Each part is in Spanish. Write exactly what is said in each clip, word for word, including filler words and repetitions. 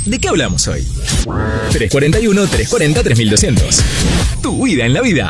¿de qué hablamos hoy? tres cuarenta y uno, tres cuarenta, tres mil doscientos. Tu vida en la vida.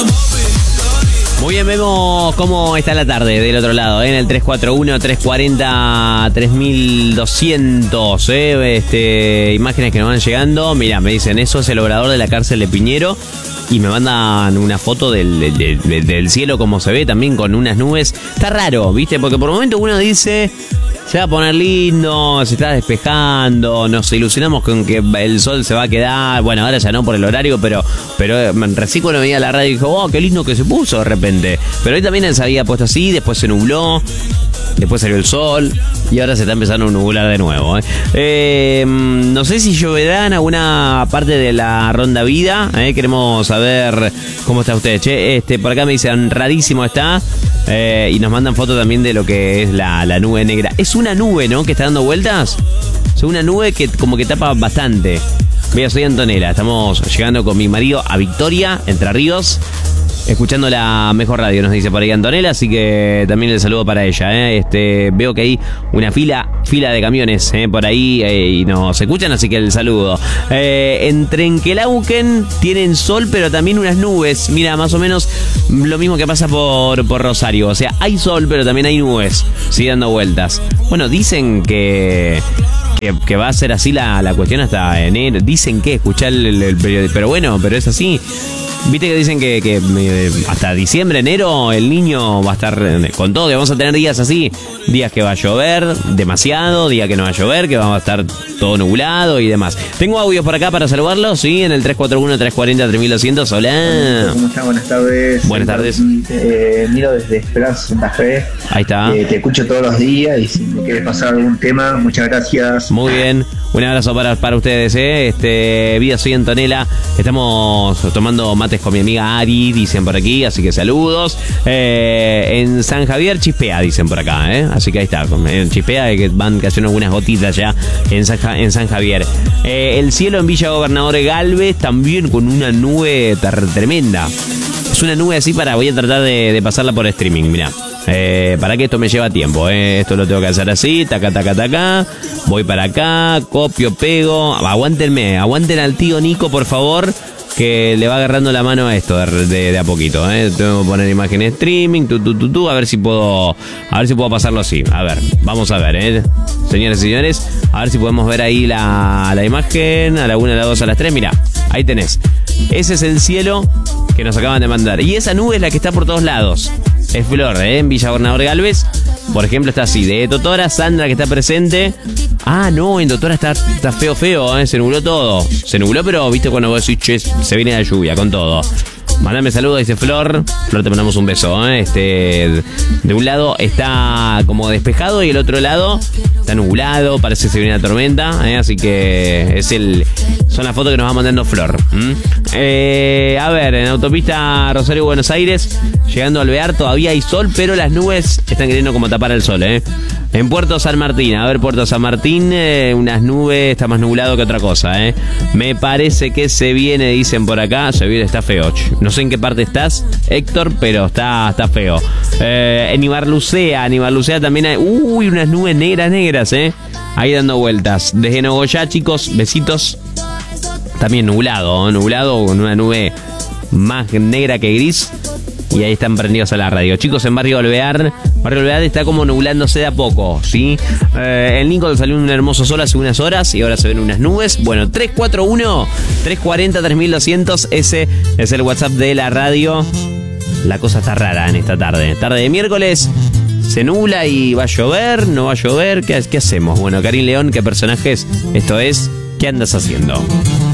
Muy bien, vemos cómo está la tarde del otro lado, ¿eh? En el tres cuatro uno, tres cuarenta, tres mil doscientos, ¿eh? Este, imágenes que nos van llegando. Mirá, me dicen, eso es el obrador de la cárcel de Piñero. Y me mandan una foto del, del, del, del cielo como se ve, también con unas nubes. Está raro, ¿viste? Porque por un momento uno dice, se va a poner lindo, se está despejando, nos ilusionamos con que el sol se va a quedar. Bueno, ahora ya no por el horario, pero pero recién cuando veía la radio dijo, oh, qué lindo que se puso de repente. Pero hoy también se había puesto así, después se nubló, después salió el sol y ahora se está empezando a nublar de nuevo. ¿eh? Eh, no sé si lloverá en alguna parte de la Ronda Vida. ¿eh? Queremos saber cómo está usted. Che, este, por acá me dicen, rarísimo está. Eh, y nos mandan fotos también de lo que es la, la nube negra. Es una nube, ¿no? Que está dando vueltas. Es una nube que como que tapa bastante. Mira, soy Antonella. Estamos llegando con mi marido a Victoria, Entre Ríos. Escuchando la mejor radio, nos dice por ahí Antonella, así que también el saludo para ella. ¿eh? Este, veo que hay una fila, fila de camiones ¿eh? por ahí eh, y nos escuchan, así que el saludo. Eh, en Trenquelauquen tienen sol, pero también unas nubes. Mira, más o menos lo mismo que pasa por, por Rosario. O sea, hay sol, pero también hay nubes. Sigue dando vueltas. Bueno, dicen que... Que, que va a ser así la, la cuestión hasta enero. Dicen que, escuchar el, el, el periódico. Pero bueno, pero es así. Viste que dicen que, que eh, hasta diciembre, enero, el niño va a estar eh, con todo. Que vamos a tener días así. Días que va a llover demasiado, días que no va a llover, que va a estar todo nublado y demás. Tengo audios por acá para saludarlos, ¿sí? En el tres cuatro uno, tres cuarenta, tres mil doscientos. Hola. ¿Cómo estás? Buenas tardes. Buenas tardes. Eh, miro desde Esperanza Santa Fe. Ahí está. Eh, te escucho todos los días y si me quieres pasar algún tema, muchas gracias. Muy bien. Un abrazo para, para ustedes, ¿eh? Este, Vida, soy Antonella. Estamos tomando mates con mi amiga Ari, dicen por aquí, así que saludos. Eh, en San Javier chispea, dicen por acá, ¿eh? Así que ahí está, en chispea, que van cayendo algunas gotitas ya en San, en San Javier. Eh, el cielo en Villa Gobernador Galvez también con una nube ter- tremenda. Es una nube así para, voy a tratar de, de pasarla por streaming, mirá. Eh, para que esto me lleva tiempo, eh. Esto lo tengo que hacer así, taca, taca, taca. Voy para acá, copio, pego. Aguántenme, aguanten al tío Nico, por favor, que le va agarrando la mano a esto de, de, de a poquito, eh. Tengo que poner imagen streaming, tu, tu, tu, tu, a ver si puedo, a ver si puedo pasarlo así. A ver, vamos a ver, eh. Señores y señores, a ver si podemos ver ahí la, la imagen. A la una, a la dos, a las tres, mirá, ahí tenés. Ese es el cielo que nos acaban de mandar. Y esa nube es la que está por todos lados. Es Flor, ¿eh? En Villa Gobernador Galvez, por ejemplo, está así. De Totora, Sandra, que está presente. Ah, no, en Totora está, está feo, feo, ¿eh? Se nubló todo. Se nubló, pero viste cuando vos decís, che, se viene la lluvia con todo. Mandame saludos, dice Flor. Flor, te mandamos un beso, ¿eh? Este, de un lado está como despejado y el otro lado está nublado, parece que se viene la tormenta, ¿eh? Así que es el, son las fotos que nos va mandando Flor. ¿Mm? Eh, a ver, en autopista Rosario, Buenos Aires, llegando a Alvear, todavía hay sol, pero las nubes están queriendo como tapar el sol, ¿eh? En Puerto San Martín, a ver, Puerto San Martín, eh, unas nubes, está más nublado que otra cosa, ¿eh? Me parece que se viene, dicen por acá, se viene, está feo. No sé en qué parte estás, Héctor, pero está, está feo. Eh, en Ibarlucea, en Ibarlucea también hay, uy, unas nubes negras, negras, ¿eh? Ahí dando vueltas. Desde Nogoyá, chicos, besitos. También nublado, ¿eh? Nublado con una nube más negra que gris. Y ahí están prendidos a la radio. Chicos, en Barrio Alvear, Barrio Alvear está como nublándose de a poco, ¿sí? Eh, en Lincoln salió un hermoso sol hace unas horas y ahora se ven unas nubes. Bueno, tres cuatro uno, tres cuarenta, tres mil doscientos, ese es el WhatsApp de la radio. La cosa está rara en esta tarde. Tarde de miércoles, se nubla y va a llover, no va a llover. ¿Qué, qué hacemos? Bueno, Karim León, ¿qué personajes? Esto es, ¿qué andas haciendo?